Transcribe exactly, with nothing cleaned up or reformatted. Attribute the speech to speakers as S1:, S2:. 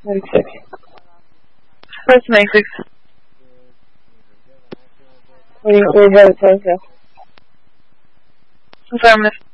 S1: ninety-six. First ninety-six. We, we have a time now. Affirmative.